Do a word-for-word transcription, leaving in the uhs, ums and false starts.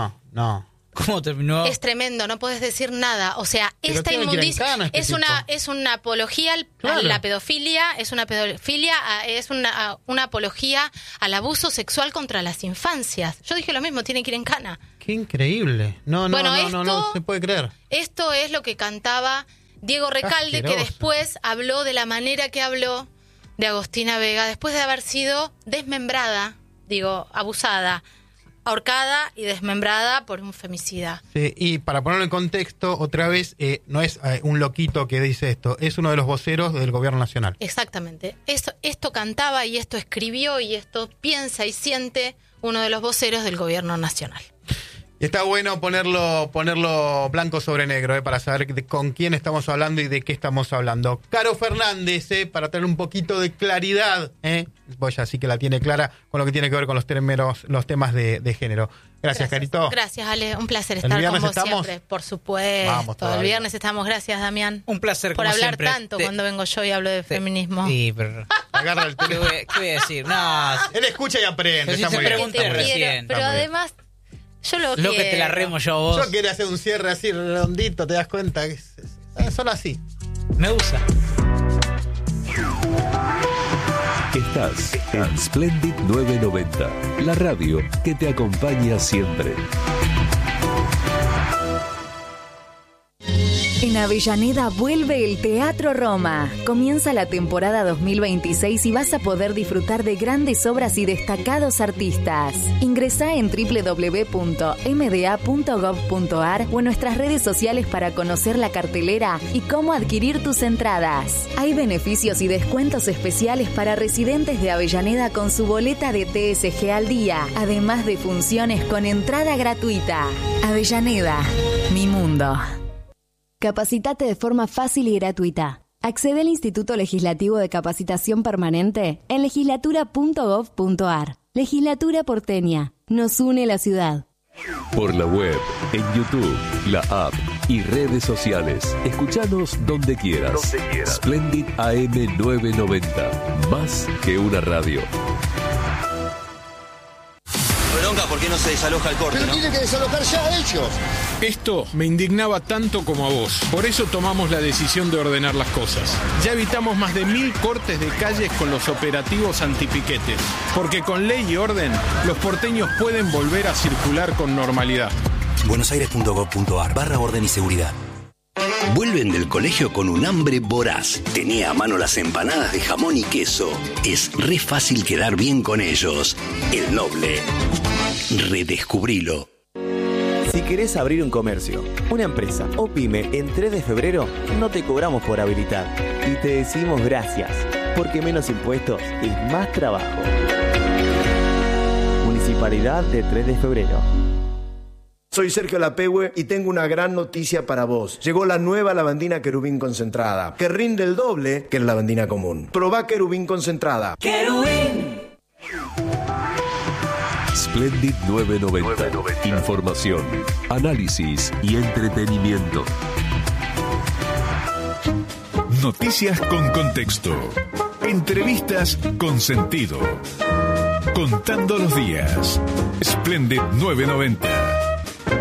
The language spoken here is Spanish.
no, no. ¿Cómo terminó? Es tremendo, no puedes decir nada. O sea, Pero esta tiene que ir en inmundicia cana este es tipo. una es una apología al- Claro. a la pedofilia, es una pedofilia, a- es una, a- una apología al abuso sexual contra las infancias. Yo dije lo mismo, tiene que ir en cana. Qué increíble. No, no, Bueno, no, no, no, esto- se puede creer. Esto es lo que cantaba Diego Recalde, que Asqueroso. después habló de la manera que habló de Agostina Vega, después de haber sido desmembrada, digo, abusada, ahorcada y desmembrada por un femicida. Sí, y para ponerlo en contexto, otra vez, eh, no es eh, un loquito que dice esto, es uno de los voceros del gobierno nacional. Exactamente. Esto, esto cantaba y esto escribió y esto piensa y siente uno de los voceros del gobierno nacional. Y está bueno ponerlo ponerlo blanco sobre negro, eh, para saber de, con quién estamos hablando y de qué estamos hablando. Caro Fernández, eh, para tener un poquito de claridad, eh, pues ya sí que la tiene clara con lo que tiene que ver con los, términos, los temas de, de género. Gracias, Carito. Gracias, Ale. Un placer ¿El estar viernes con vos estamos? siempre. Por supuesto. Vamos todavía. El viernes estamos. Gracias, Damián. Un placer, Por como hablar siempre. tanto Te- cuando vengo yo y hablo de te- feminismo. Sí, pero... Agarra el ¿Qué teléfono. voy, qué voy a decir? No, Él escucha y aprende. Pero si Está se muy bien. pregunta Que te Está muy bien. quiero, recién. pero Está muy bien. además, yo lo, lo que te la quiero. remo yo a vos. Yo quiero hacer un cierre así redondito, ¿te das cuenta? Es, es- es solo así. Me gusta. Estás en Splendid novecientos noventa, la radio que te acompaña siempre. En Avellaneda vuelve el Teatro Roma. Comienza la temporada dos mil veintiséis y vas a poder disfrutar de grandes obras y destacados artistas. Ingresá en doble u doble u doble u punto eme de a punto gob punto ar o en nuestras redes sociales para conocer la cartelera y cómo adquirir tus entradas. Hay beneficios y descuentos especiales para residentes de Avellaneda con su boleta de T S G al día, además de funciones con entrada gratuita. Avellaneda, mi mundo. Capacitate de forma fácil y gratuita. Accede al Instituto Legislativo de Capacitación Permanente en legislatura punto gob punto ar. Legislatura porteña. Nos une la ciudad. Por la web, en YouTube, la app y redes sociales. Escuchanos donde quieras. Donde quieras. Splendid A M novecientos noventa. Más que una radio. Bronca, ¿por qué no se desaloja el corte, Pero no? tiene que desalojar ya ellos. Esto me indignaba tanto como a vos. Por eso tomamos la decisión de ordenar las cosas. Ya evitamos más de mil cortes de calles con los operativos antipiquetes. Porque con ley y orden, los porteños pueden volver a circular con normalidad. buenosaires punto gob punto ar barra orden y seguridad. Vuelven del colegio con un hambre voraz. Tenía a mano las empanadas de jamón y queso. Es re fácil quedar bien con ellos. El Noble. Redescubrilo. Si querés abrir un comercio, una empresa o pyme en tres de febrero, no te cobramos por habilitar. Y te decimos gracias, porque menos impuestos es más trabajo. Municipalidad de tres de febrero. Soy Sergio Lapehue y tengo una gran noticia para vos. Llegó la nueva lavandina querubín concentrada, que rinde el doble que la lavandina común. Probá querubín concentrada. ¡Querubín! Splendid novecientos noventa. Información, análisis y entretenimiento. Noticias con contexto. Entrevistas con sentido. Contando los días. Splendid novecientos noventa.